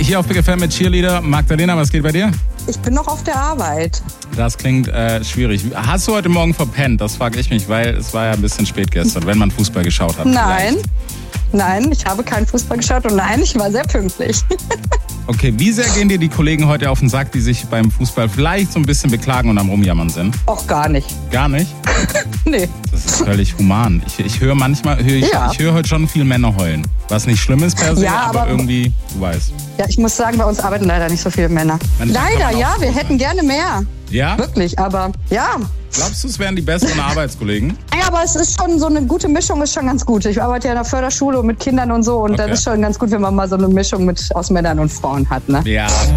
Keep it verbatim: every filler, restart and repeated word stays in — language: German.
hier auf Big F M mit Cheerleader. Magdalena, was geht bei dir? Ich bin noch auf der Arbeit. Das klingt äh, schwierig. Hast du heute Morgen verpennt? Das frage ich mich, weil es war ja ein bisschen spät gestern, wenn man Fußball geschaut hat. Nein, vielleicht. nein, ich habe keinen Fußball geschaut und nein, ich war sehr pünktlich. Okay, wie sehr gehen dir die Kollegen heute auf den Sack, die sich beim Fußball vielleicht so ein bisschen beklagen und am Rumjammern sind? Auch gar nicht. Gar nicht? Nee. Das ist völlig human. Ich, ich höre manchmal, hör ich, Ja. ich höre heute schon viel Männer heulen. Was nicht schlimm ist per se, Ja, aber, aber- irgendwie, du weißt. Ja, ich muss sagen, bei uns arbeiten leider nicht so viele Männer. Manchmal kann Leider, man auch ja, wir froh hätten gerne mehr. Ja? Wirklich, aber ja. Glaubst du, es wären die besseren Arbeitskollegen? Ja, aber es ist schon so eine gute Mischung, ist schon ganz gut. Ich arbeite ja in der Förderschule und mit Kindern und so und Okay. das ist schon ganz gut, wenn man mal so eine Mischung mit aus Männern und Frauen hat, ne? Ja.